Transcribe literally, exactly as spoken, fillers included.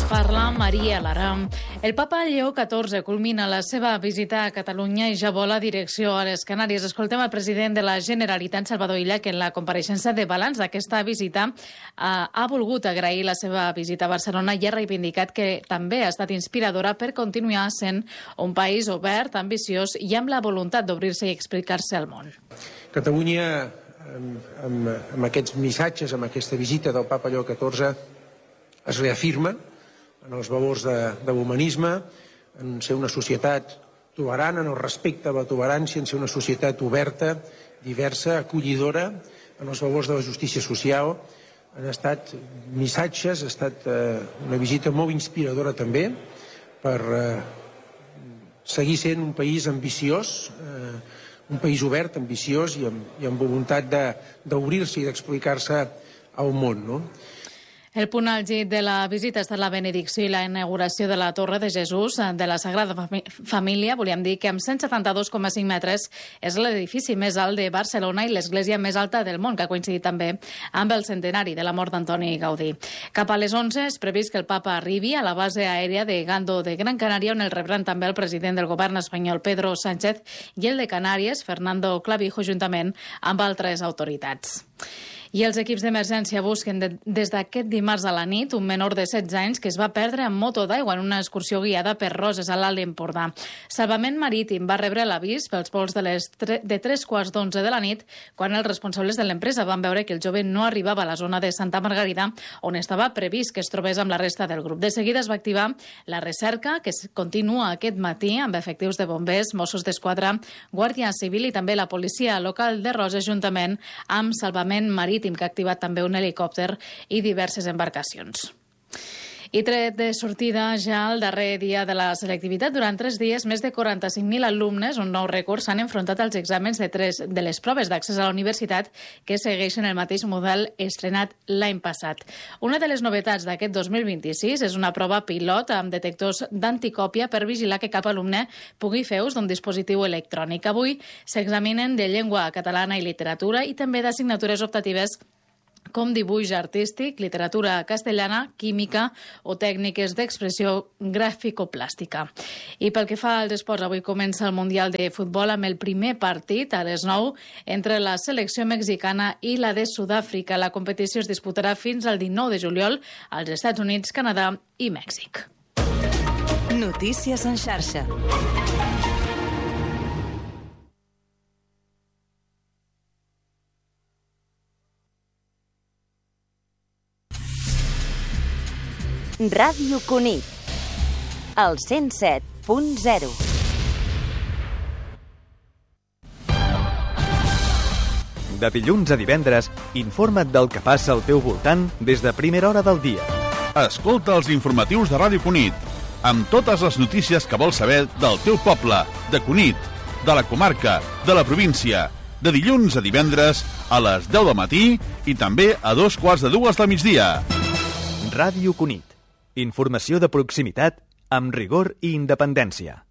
parla Maria Lara. El papa Lleó catorze culmina la seva visita a Catalunya i ja vola direcció a les Canàries. Escoltem el president de la Generalitat, Salvador Illa, que en la compareixença de balanç d'aquesta visita ha, ha volgut agrair la seva visita a Barcelona i ha reivindicat que també ha estat inspiradora per continuar sent un país obert, ambiciós i amb la voluntat d'obrir-se i explicar-se al món. Catalunya, amb, amb, amb aquests missatges, amb aquesta visita del papa Lleó catorze, es reafirma en els valors de, de l'humanisme, en ser una societat tolerant, en el respecte a la tolerància, en ser una societat oberta, diversa, acollidora, en els valors de la justícia social. Han estat missatges, ha estat eh, una visita molt inspiradora també per eh, seguir sent un país ambiciós, eh, un país obert, ambiciós i amb, i amb voluntat d'obrir-se i d'explicar-se al món, no? El punt àlgid de la visita ha estat la benedicció i la inauguració de la Torre de Jesús de la Sagrada Família. Volíem dir que amb cent setanta-dos coma cinc metres és l'edifici més alt de Barcelona i l'església més alta del món, que ha coincidit també amb el centenari de la mort d'Antoni Gaudí. Cap a les onze és previst que el papa arribi a la base aèria de Gando de Gran Canària, on el rebran també el president del govern espanyol, Pedro Sánchez, i el de Canàries, Fernando Clavijo, juntament amb altres autoritats. I els equips d'emergència busquen de, des d'aquest dimarts a la nit un menor de setze anys que es va perdre en moto d'aigua en una excursió guiada per Roses a l'Alt Empordà. Salvament Marítim va rebre l'avís pels vols de, les tre de tres quarts d'onze de la nit quan els responsables de l'empresa van veure que el jove no arribava a la zona de Santa Margarida on estava previst que es trobés amb la resta del grup. De seguida es va activar la recerca que continua aquest matí amb efectius de bombers, Mossos d'Esquadra, Guàrdia Civil i també la policia local de Roses juntament amb Salvament Marítim, que ha activat també un helicòpter i diverses embarcacions. I tret de sortida ja el darrer dia de la selectivitat. Durant tres dies, més de quaranta-cinc mil alumnes, un nou rècord, s'han enfrontat als exàmens de, tres, de les proves d'accés a la universitat que segueixen el mateix model estrenat l'any passat. Una de les novetats d'aquest dos mil vint-i-sis és una prova pilot amb detectors d'anticòpia per vigilar que cap alumne pugui fer ús d'un dispositiu electrònic. Avui s'examinen de llengua catalana i literatura i també d'assignatures optatives com dibuix artístic, literatura castellana, química o tècniques d'expressió gràfico-plàstica. I pel que fa als esports, avui comença el Mundial de Futbol amb el primer partit a les nou entre la selecció mexicana i la de Sud-àfrica. La competició es disputarà fins al dinou de juliol als Estats Units, Canadà i Mèxic. Notícies en xarxa. Ràdio Cunit, el cent set punt zero. De dilluns a divendres, informa't del que passa al teu voltant des de primera hora del dia. Escolta els informatius de Ràdio Cunit, amb totes les notícies que vols saber del teu poble, de Cunit, de la comarca, de la província, de dilluns a divendres a les deu del matí i també a dos quarts de dues del migdia. Ràdio Cunit. Informació de proximitat amb rigor i independència.